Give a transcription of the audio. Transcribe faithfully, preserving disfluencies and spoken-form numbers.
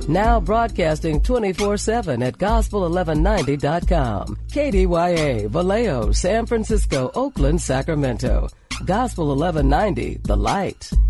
Now broadcasting twenty-four seven at gospel eleven ninety dot com. K D Y A, Vallejo, San Francisco, Oakland, Sacramento. Gospel eleven ninety, The Light.